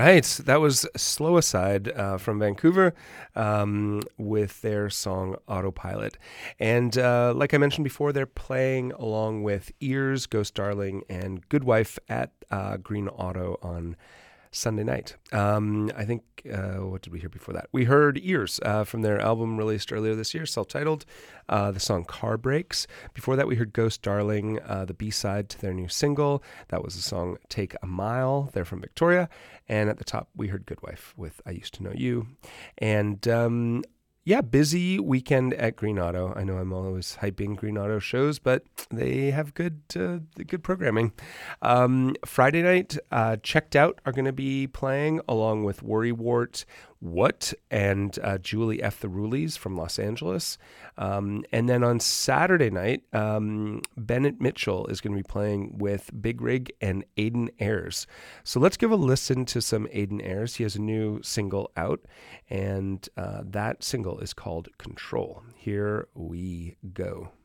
right. That was Slow Aside from Vancouver with their song Autopilot. And like I mentioned before, they're playing along with Ears, Ghost Darling, and Good Wife at Green Auto on Sunday night. I think, what did we hear before that? We heard Ears from their album released earlier this year, self-titled, the song Car Brakes. Before that, we heard Ghost Darling, the B-side to their new single. That was the song Take a Mile. They're from Victoria. And at the top, we heard Good Wife with I Used to Know You. And yeah, busy weekend at Green Auto. I know I'm always hyping Green Auto shows, but they have good programming. Friday night, Checked Out are going to be playing along with Worrywart, What, and Julie F. the Rulies from Los Angeles. And then on Saturday night, Bennett Mitchell is going to be playing with Big Rig and Aiden Ayres. So let's give a listen to some Aiden Ayres. He has a new single out, and that single is called Control. Here we go.